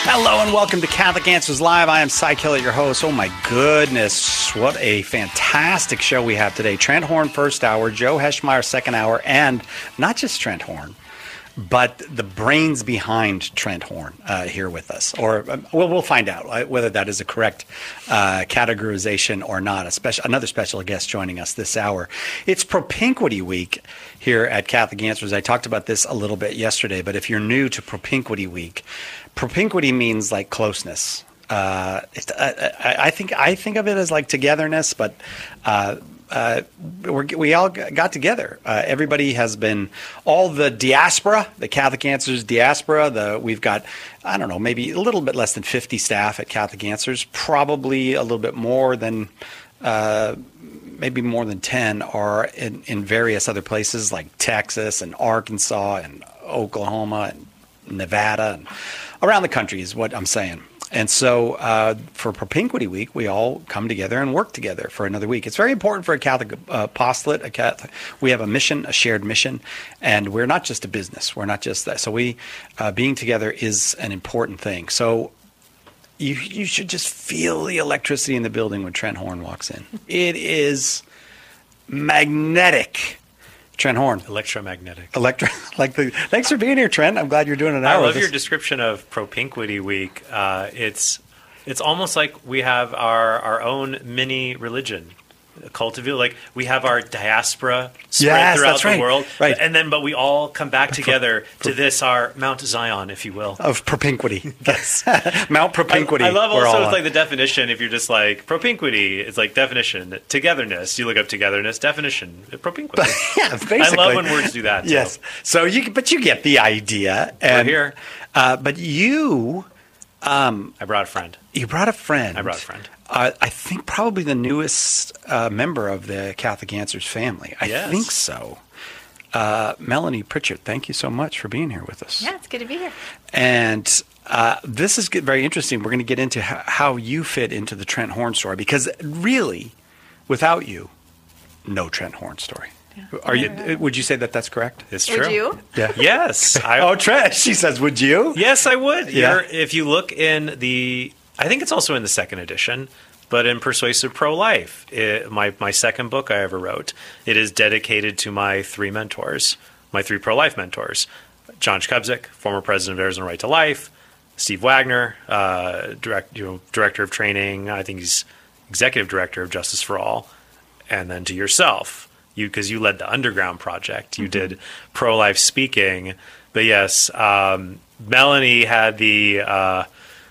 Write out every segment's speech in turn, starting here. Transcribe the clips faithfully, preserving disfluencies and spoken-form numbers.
Hello and welcome to Catholic Answers Live. I am Cy Kellett, your host. Oh my goodness, what a fantastic show we have today. Trent Horn first hour, Joe Heschmeyer second hour, and not just Trent Horn, but the brains behind Trent Horn uh, here with us. Or um, well, we'll find out uh, whether that is a correct uh, categorization or not. A special, another special guest joining us this hour. It's Propinquity Week here at Catholic Answers. I talked about this a little bit yesterday, but if you're new to Propinquity Week, propinquity means like closeness. Uh, it, uh, I, I think I think of it as like togetherness, but uh, uh, we're, we all got together. Uh, everybody has been, all the diaspora, the Catholic Answers diaspora. The we've got, I don't know, maybe a little bit less than fifty staff at Catholic Answers. Probably a little bit more than, uh, maybe more than ten are in, in various other places like Texas and Arkansas and Oklahoma and Nevada and around the country is what I'm saying. And so uh, for Propinquity Week, we all come together and work together for another week. It's very important for a Catholic uh, apostolate. A Catholic, we have a mission, a shared mission, and we're not just a business. We're not just that. So we, uh, being together is an important thing. So you you should just feel the electricity in the building when Trent Horn walks in. It is magnetic. Trent Horn. Electromagnetic. Electro, like the. Thanks for being here, Trent. I'm glad you're doing an I hour. love your description of Propinquity Week. Uh, it's it's almost like we have our, our own mini religion. Cultivate, like we have our diaspora spread yes, throughout that's the right. world, right? And then, but we all come back together to this our Mount Zion, if you will, of propinquity. Yes, Mount Propinquity. I, I love We're also all it's like the definition. If you're just like propinquity, it's like definition togetherness. You look up togetherness definition propinquity. Yeah, basically. I love when words do that. Too. Yes. So you, but you get the idea. And, We're here. Uh, but you, um, I brought a friend. You brought a friend. I brought a friend. Uh, I think probably the newest uh, member of the Catholic Answers family. I yes. think so. Uh, Melanie Pritchard, thank you so much for being here with us. Yeah, it's good to be here. And uh, this is good, very interesting. We're going to get into how, how you fit into the Trent Horn story, because really, without you, no Trent Horn story. Yeah. Are you? Would you say that that's correct? It's true. Would you? Yeah. Yes. I, oh, Trent. She says, "Would you?" Yes, I would. Yeah. You're, if you look in the, I think it's also in the second edition, but in Persuasive Pro-Life, it, my my second book I ever wrote, it is dedicated to my three mentors, my three pro-life mentors: John Shkubzik, former president of Arizona Right to Life; Steve Wagner, uh, direct, you know, director of training. I think he's executive director of Justice for All, and then to yourself. You, because you led the Underground Project, you mm-hmm. did pro-life speaking, but yes, um, Melanie had the uh,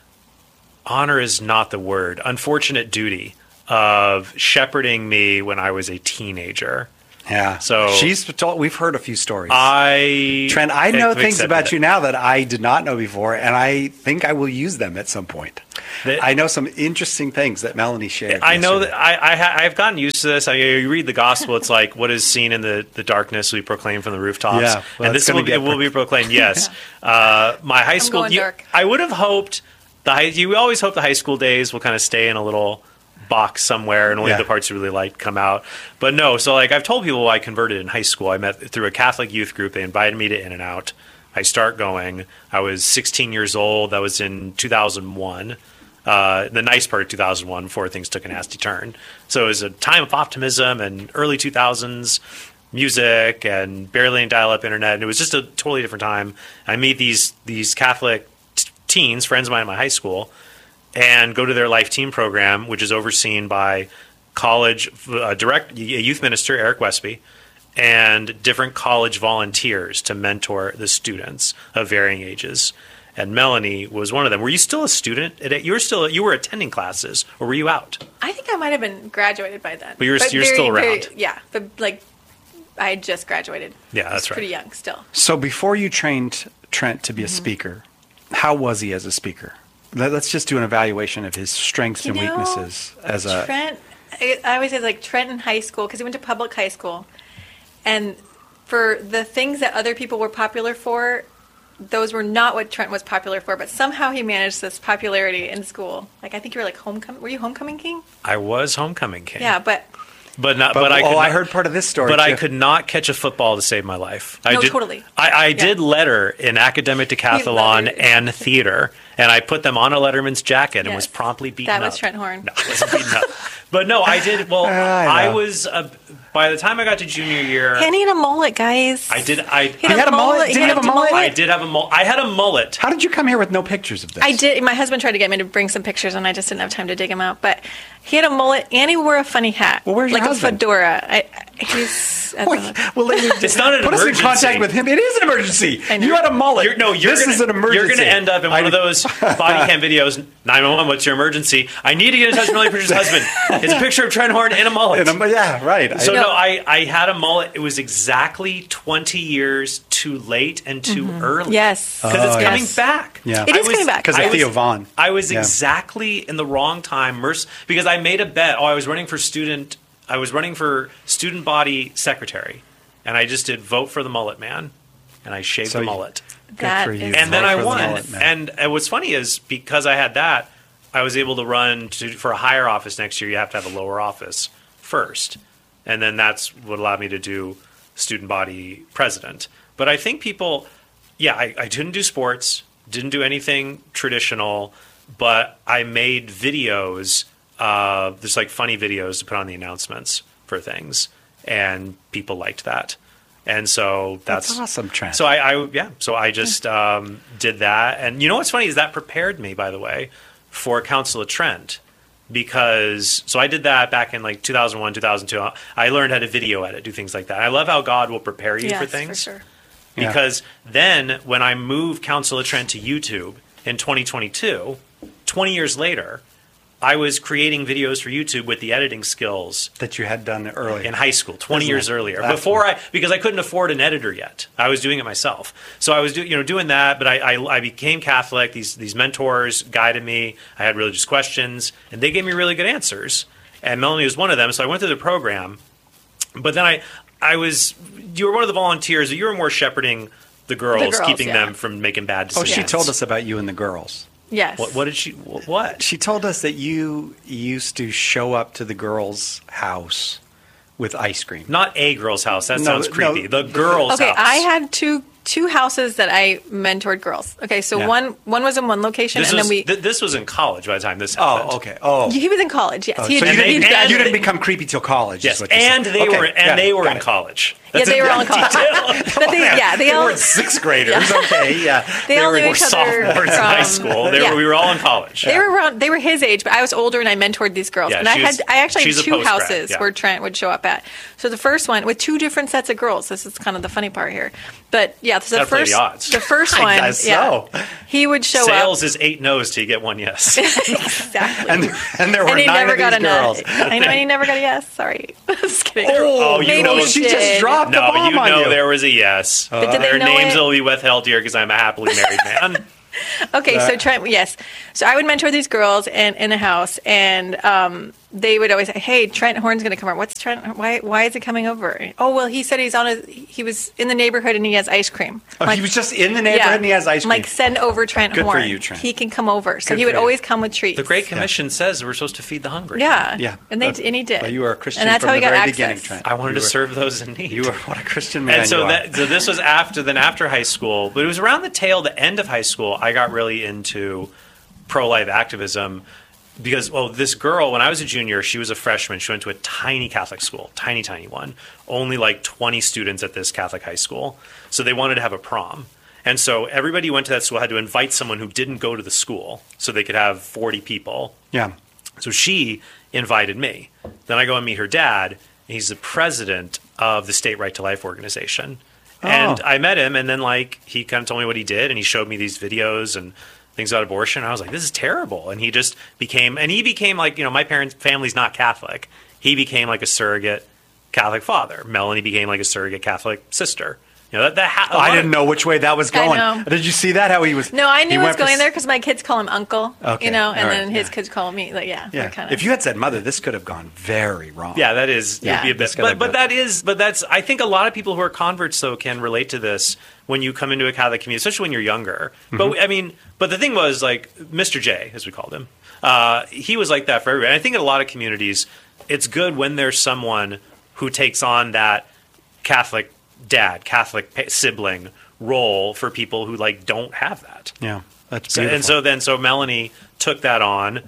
honor is not the word, unfortunate duty of shepherding me when I was a teenager. Yeah, so she's told. We've heard a few stories. I Trent, I know things about it. you now that I did not know before, and I think I will use them at some point. That, I know some interesting things that Melanie shared. I know yesterday. that I, I ha, I've gotten used to this. I, you read the gospel; it's like what is seen in the, the darkness we proclaim from the rooftops, yeah, well, and this will, it will be proclaimed. Yes, uh, my high I'm school. going You, dark. I would have hoped the high. You always hope the high school days will kind of stay in a little box somewhere and only yeah. the parts you really liked come out. But no, so like I've told people I converted in high school. I met through a Catholic youth group. They invited me to In and Out. I start going. I was sixteen years old. That was in two thousand one. Uh, the nice part of two thousand one before things took a nasty turn. So it was a time of optimism and early two thousands music and barely in dial-up internet. And it was just a totally different time. I meet these these Catholic t- teens, friends of mine in my high school, and go to their life team program, which is overseen by college uh, direct youth minister Eric Westby and different college volunteers to mentor the students of varying ages. And Melanie was one of them. Were you still a student? You were still you were attending classes, or were you out? I think I might have been graduated by then. But you're you're very, still around. Very, yeah, but like I had just graduated. Yeah, I was that's right. Pretty young still. So before you trained Trent to be a Mm-hmm. speaker, how was he as a speaker? Let- Let's just do an evaluation of his strengths You and know, weaknesses as a. Trent, I, I always say like Trent in high school because he went to public high school, and for the things that other people were popular for, those were not what Trent was popular for. But somehow he managed this popularity in school. Like I think you were like homecoming. Were you homecoming king? I was homecoming king. Yeah, but but not. But, But, I oh, could I not- heard part of this story. But I too. could not catch a football to save my life. I No, did, totally. I, I Yeah. did letter in academic decathlon lettered. and theater, and I put them on a letterman's jacket and Yes. was promptly beaten up. That was Trent Horn. No, I wasn't beaten up. But no, I did. Well, I I, know. was. Uh, by the time I got to junior year, And he had a mullet, guys. I did. I He had a mullet? He Did he had have a mullet? I did have a mullet. I had a mullet. How did you come here with no pictures of this? I did. My husband tried to get me to bring some pictures, and I just didn't have time to dig them out. But he had a mullet, and he wore a funny hat, Well, where's your like husband? a fedora. I, he's. I don't Wait, know. well, lady, It's not an put us in emergency. contact with him. It is an emergency. I know. You had a mullet. You're, no, you're this gonna, is an emergency. You're going to end up in one I- of those body cam videos. nine one one, what's your emergency? I need to get in touch with Melanie Pritchard's husband. It's a picture of Trent Horn in a mullet. And I'm- yeah, right. So I, no, No. I, I had a mullet. It was exactly twenty years too late and too early. Yes. Because Oh, it's coming yes. back. Yeah. It I is was- coming back. because I of was- Theo Vaughn. I was Yeah. exactly in the wrong time, merc- because I made a bet. Oh, I was running for student. I was running for student body secretary, and I just did vote for the mullet man, and I shaved So the you- mullet. That for you. is- And then Vote I for the won. mullet man. And, and what's funny is because I had that, I was able to run to, for a higher office next year. You have to have a lower office first, and then that's what allowed me to do student body president. But I think people, yeah, I, I didn't do sports, didn't do anything traditional, but I made videos, uh, just like funny videos to put on the announcements for things, and people liked that. And so that's, That's awesome, Trent. So I, I yeah, so I just um, did that, and you know what's funny is that prepared me, by the way, for Council of Trent, because so I did that back in like two thousand one, two thousand two. I learned how to video edit, do things like that. I love how God will prepare you yes, for things. for sure. Yeah. Because then when I moved Council of Trent to YouTube in twenty twenty-two, twenty years later, I was creating videos for YouTube with the editing skills that you had done early. in high school, twenty Isn't years it? earlier. That's Before cool. I, because I couldn't afford an editor yet, I was doing it myself. So I was, do, you know, doing that. But I, I, I became Catholic. These these mentors guided me. I had religious questions, and they gave me really good answers. And Melanie was one of them. So I went through the program. But then I, I was, you were one of the volunteers. You were more shepherding the girls, girls, keeping yeah. them from making bad oh, decisions. she told us about you and the girls. Yes. What, what did she? wh- What? She told us that you used to show up to the girls' house with ice cream. Not a girl's house. That No, sounds no, creepy. the girl's Okay, house. I had two two houses that I mentored girls. Okay, so Yeah. one one was in one location, This and was, then we. th- this was in college by the time this happened. Oh, okay. Oh. he was in college. Yes, Oh, he so had, you, he'd didn't, done- you didn't become creepy till college. Yes, is what you're and saying. they Okay, were and got they it, were got in it. college. Yeah, they were all in college. But they, yeah, they They all weren't sixth graders. Okay, yeah. they all were knew We're each other sophomores in high from- school. They yeah. were, we were all in college. They were around, they were his age, but I was older and I mentored these girls. Yeah, and I she had was- I actually she's had a two post-grad, houses yeah. where Trent would show up at. So the first one with two different sets of girls. This is kind of the funny part here. But yeah, so the Gotta play first the odds. the first I one, guess yeah, so. he would show Sales up is eight no's till you get one yes. exactly. And, and there were and he nine never of got these a girls. no. I know, and he never got a yes. Sorry, just kidding. Oh, you Maybe know he she did. just dropped the No, bomb you on know you. there was a yes. But did they Their know names it? will be withheld here because I'm a happily married man. Okay, so Trent, yes. So I would mentor these girls in, in a house, and um, they would always say, "Hey, Trent Horn's going to come over. What's Trent? Why? Why is he coming over? Oh, well, he said he's on a. He was in the neighborhood and he has ice cream. Oh, Like, he was just in the neighborhood and he has ice cream. Like, send over Trent Good for Horn. you, Trent. He can come over. So Good he would for you. always come with treats. The Great Commission says we're supposed to feed the hungry. Yeah, Yeah. and they But- and he did. but you were a Christian and that's from how he the got very access. beginning, Trent. I wanted You to were- serve those in need. You were what a Christian man And so you are. that so this was after then after high school, but it was around the tail, the end of high school. I got really into pro-life activism because well, this girl when I was a junior, she was a freshman. She went to a tiny Catholic school, tiny tiny one, only like twenty students at this Catholic high school. So they wanted to have a prom. And so everybody who went to that school had to invite someone who didn't go to the school so they could have forty people. Yeah. So she invited me. Then I go and meet her dad. And he's the president of the State Right to Life organization. And Oh. I met him, and then like he kind of told me what he did, and he showed me these videos and things about abortion. I was like, this is terrible. And he just became, and he became like, you know, my parents' family's not Catholic. He became like a surrogate Catholic father. Melanie became like a surrogate Catholic sister. You know, that, that ha- a lot I of- didn't know which way that was I going. know. Did you see that? How he was? No, I he knew it was went for going s- there because my kids call him Uncle. Okay, You know, and all right, then his yeah. kids call me. Like, yeah, Yeah. kind of. If you had said mother, this could have gone very wrong. Yeah, that is. Yeah. It'd be a That's bit, gonna but but be- that is. But that's. I think a lot of people who are converts though can relate to this when you come into a Catholic community, especially when you're younger. But I mean, but the thing was like Mister J, as we called him. Uh, he was like that for everybody. And I think in a lot of communities, it's good when there's someone who takes on that Catholic dad, Catholic pa- sibling role for people who like don't have that. Yeah, that's So, beautiful. and so then, so Melanie took that on,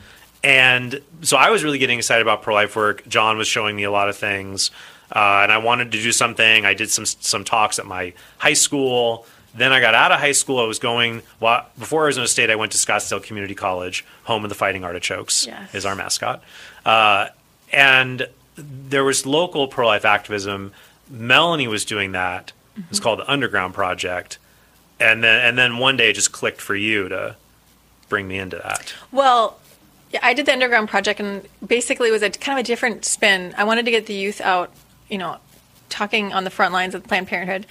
and so I was really getting excited about pro-life work. John was showing me a lot of things, uh, and I wanted to do something. I did some some talks at my high school. Then I got out of high school. I was going well, before Arizona State. I went to Scottsdale Community College, home of the Fighting Artichokes, Yes. is our mascot, uh, and there was local pro-life activism. Melanie was doing that. It was called the Underground Project. And then and then one day it just clicked for you to bring me into that. Well, yeah, I did the Underground Project, and basically it was a kind of a different spin. I wanted to get the youth out, you know, talking on the front lines of Planned Parenthood.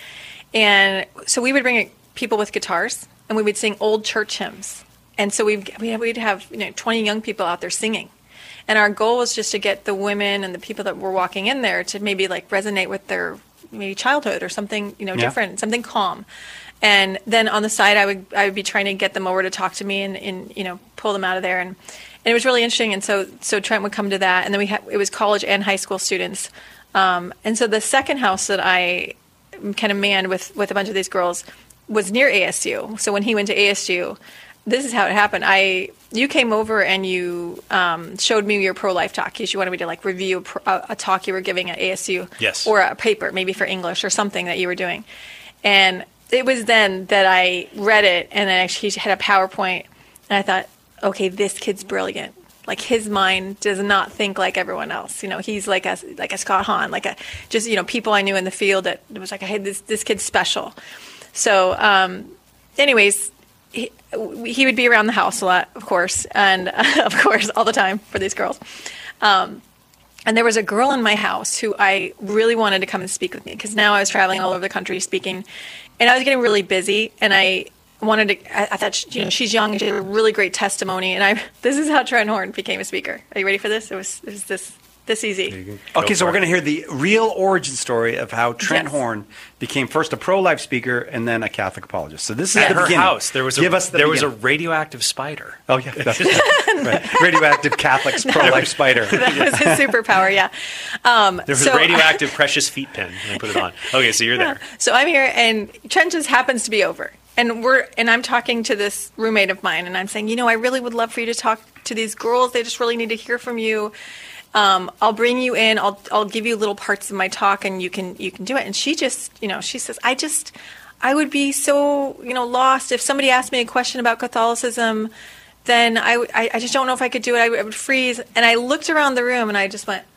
And so we would bring people with guitars, and we would sing old church hymns. And so we'd, we'd have, you know, twenty young people out there singing. And our goal was just to get the women and the people that were walking in there to maybe like resonate with their maybe childhood or something, you know, Yeah. different, something calm. And then on the side, I would I would be trying to get them over to talk to me and, and you know, pull them out of there. And, and it was really interesting. And so so Trent would come to that. And then we had it was college and high school students. Um, and so the second house that I kind of manned with with a bunch of these girls was near A S U. So when he went to A S U, this is how it happened. I you came over and you um, showed me your pro-life talk because you wanted me to like review a, pro- a, a talk you were giving at A S U, Yes. or a paper maybe for English or something that you were doing. And it was then that I read it, and then actually he had a PowerPoint, and I thought, okay, this kid's brilliant. Like his mind does not think like everyone else. You know, he's like a like a Scott Hahn, like a just you know people I knew in the field that it was like, hey, this this kid's special. So, um, anyways. He, he would be around the house a lot, of course, and uh, of course, all the time for these girls. Um, and there was a girl in my house who I really wanted to come and speak with me because now I was traveling all over the country speaking, and I was getting really busy. And I wanted to. I, I thought, she, you know, she's young and she had a really great testimony. And I, this is how Trent Horn became a speaker. Are you ready for this? It was, it was this this easy. Okay, so for we're it. going to hear the real origin story of how Trent Yes. Horn became first a pro-life speaker and then a Catholic apologist. So this is At the her beginning. house, there was a Give us the there was a beginning. radioactive spider. Oh yeah, that's right. Radioactive Catholics pro-life spider. That was his superpower. Yeah. Um, There was so, a radioactive precious feet pin. And I put it on. Okay, so you're there. So I'm here, and Trent just happens to be over, and we're and I'm talking to this roommate of mine, and I'm saying, you know, I really would love for you to talk to these girls. They just really need to hear from you. Um, I'll bring you in. I'll I'll give you little parts of my talk, and you can you can do it. And she just, you know, she says, I just, I would be so, you know, lost if somebody asked me a question about Catholicism. Then I, w- I, I just don't know if I could do it. I, w- I would freeze. And I looked around the room, and I just went,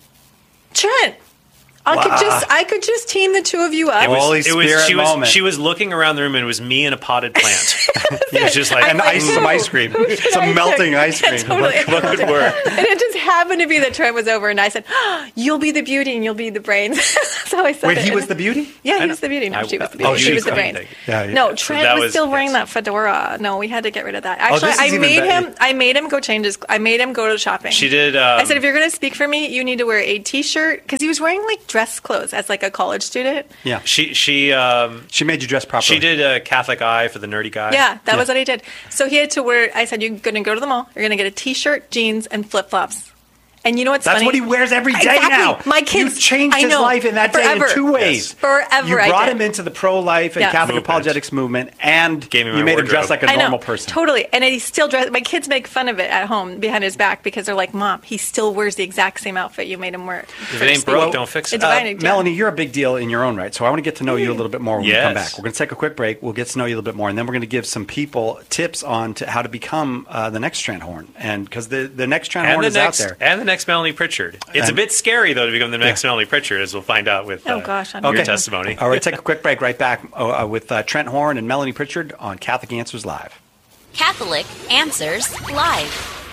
Trent, I could just I could just team the two of you up. It was, Holy it was, Spirit she was moment. she was looking around the room, and it was me and a potted plant. It was just like And I ice, know. some ice cream, some melting ice cream. Totally. what could work? And it just happened to be that Trent was over, and I said, oh, "You'll be the beauty, and you'll be the brains." That's how I said Wait, it. he was the beauty? Yeah, I he know. was the beauty. No, I- she was the oh, beauty. she she was was the the brains. beauty. Yeah, yeah. No, So Trent that was, was- still wearing yes. that fedora. No, we had to get rid of that. Actually, this is I even made better. him. I made him go change his. I made him go to shopping. She did. Um, I said, if you're going to speak for me, you need to wear a T-shirt because he was wearing like dress clothes as like a college student. Yeah. she she um, She made you dress properly. she did a Catholic eye for the nerdy guy. Yeah, that Yeah. was what he did. So he had to wear. I said, "You're going to go to the mall. You're going to get a T-shirt, jeans, and flip flops." And you know what's That's funny? what he wears every day Exactly. now. My kids. You changed I his know. life in that Forever. day in two ways. Yes. Forever. You I brought did. him into the pro-life and Yeah. Catholic Movement. apologetics movement, and Gave me you my made him wardrobe. dress like a I know, normal person. Totally. And he still dress. My kids make fun of it at home behind his back because they're like, "Mom, he still wears the exact same outfit you made him wear." If it ain't broke, don't fix it. It's Uh, fine, yeah. Melanie, you're a big deal in your own right, so I want to get to know you a little bit more when we come Yes. back. We're going to take a quick break. We'll get to know you a little bit more, and then we're going to give some people tips on to how to become uh, the next Trent Horn, and because the the next Trent and Horn the is next out there. and the next Melanie Pritchard. It's a And- bit scary though to become the next Yeah. Melanie Pritchard, as we'll find out with uh, Oh, gosh, I don't your know. testimony. All right, take a quick break. Right back uh, with uh, Trent Horn and Melanie Pritchard on Catholic Answers Live. Catholic Answers Live.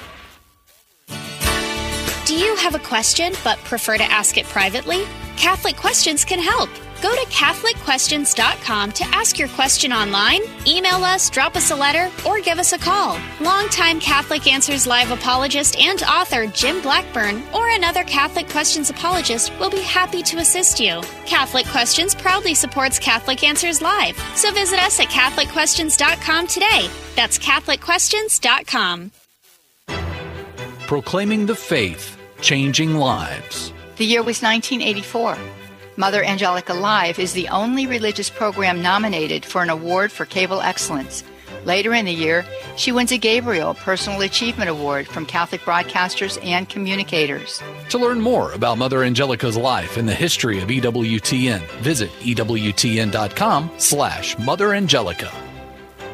Do you have a question but prefer to ask it privately? Catholic Questions can help. Go to Catholic Questions dot com to ask your question online, email us, drop us a letter, or give us a call. Longtime Catholic Answers Live apologist and author Jim Blackburn or another Catholic Questions apologist will be happy to assist you. Catholic Questions proudly supports Catholic Answers Live, so visit us at Catholic Questions dot com today. That's Catholic Questions dot com. Proclaiming the faith, changing lives. The year was nineteen eighty-four. Mother Angelica Live is the only religious program nominated for an award for cable excellence. Later in the year, she wins a Gabriel Personal Achievement Award from Catholic broadcasters and communicators. To learn more about Mother Angelica's life and the history of E W T N, visit E W T N dot com slash Mother Angelica.